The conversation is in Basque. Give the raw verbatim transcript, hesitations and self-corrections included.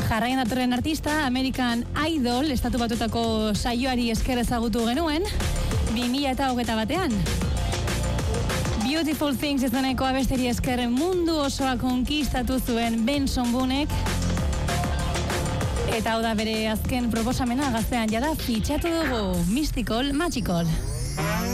Jarraian datorren artista, American Idol, estatu batutako saioari esker ezagutu genuen, bi mila eta hogeita batean. Beautiful Things izeneko abesteri esker mundu osoa konkistatu zuen Benson Boonek, eta hau da bere azken proposamena gaztean jada fitxatu dugu, Mystical Magical.